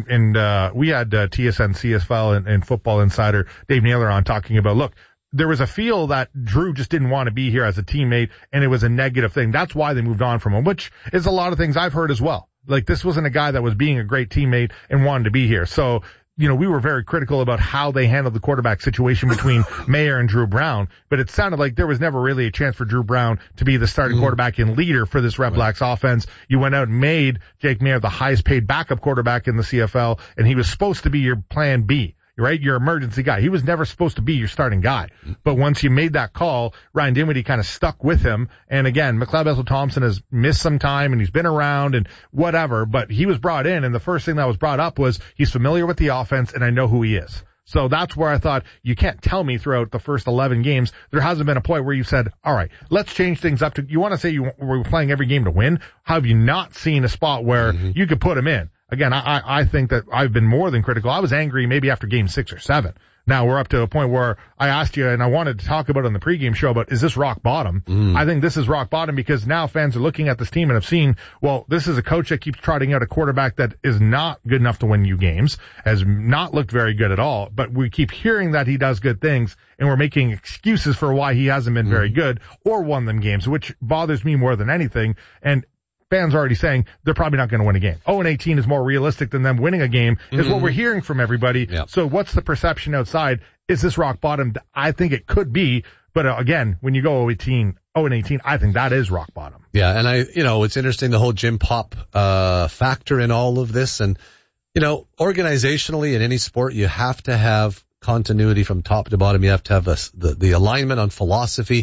TSN CSFL and Football Insider Dave Naylor on talking about, look, there was a feel that Drew just didn't want to be here as a teammate, and it was a negative thing. That's why they moved on from him, which is a lot of things I've heard as well. This wasn't a guy that was being a great teammate and wanted to be here. So, we were very critical about how they handled the quarterback situation between Mayer and Drew Brown, but it sounded like there was never really a chance for Drew Brown to be the starting quarterback and leader for this Red Blacks offense. You went out and made Jake Mayer the highest paid backup quarterback in the CFL, and he was supposed to be your plan B. Right? Your emergency guy. He was never supposed to be your starting guy. But once you made that call, Ryan Dinwiddie kind of stuck with him. And again, McLeod Bethel Thompson has missed some time and he's been around and whatever, but he was brought in, and the first thing that was brought up was he's familiar with the offense and I know who he is. So that's where I thought you can't tell me throughout the first 11 games there hasn't been a point where you said, all right, let's change things up to, you want to say we're playing every game to win? How have you not seen a spot where you could put him in? Again, I think that I've been more than critical. I was angry maybe after game 6 or 7. Now we're up to a point where I asked you, and I wanted to talk about it on the pregame show, but is this rock bottom? I think this is rock bottom because now fans are looking at this team and have seen, well, this is a coach that keeps trotting out a quarterback that is not good enough to win you games, has not looked very good at all, but we keep hearing that he does good things, and we're making excuses for why he hasn't been very good or won them games, which bothers me more than anything. And fans are already saying they're probably not going to win a game. 0-18 is more realistic than them winning a game is what we're hearing from everybody. Yep. So what's the perception outside? Is this rock bottom? I think it could be. But again, when you go 0-18, I think that is rock bottom. Yeah. And it's interesting, the whole Jim Pop factor in all of this. And, organizationally in any sport, you have to have continuity from top to bottom. You have to have the alignment on philosophy.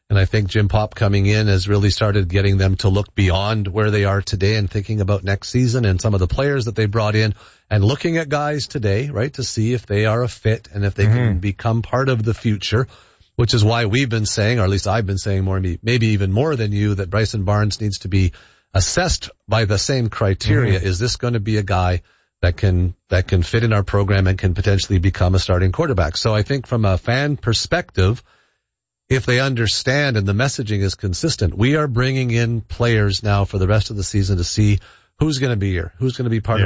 And I think Jim Popp coming in has really started getting them to look beyond where they are today and thinking about next season and some of the players that they brought in and looking at guys today, right, to see if they are a fit and if they can become part of the future, which is why we've been saying, or at least I've been saying more, maybe even more than you, that Bryson Barnes needs to be assessed by the same criteria. Is this going to be a guy that can fit in our program and can potentially become a starting quarterback? So I think from a fan perspective, if they understand and the messaging is consistent, we are bringing in players now for the rest of the season to see who's going to be here, who's going to be part of